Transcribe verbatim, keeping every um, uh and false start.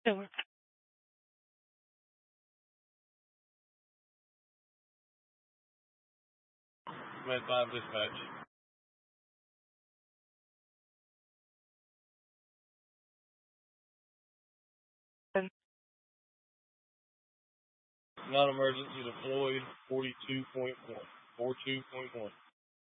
So Med five dispatch. Non-emergency deployed forty-two point one. forty-two point one.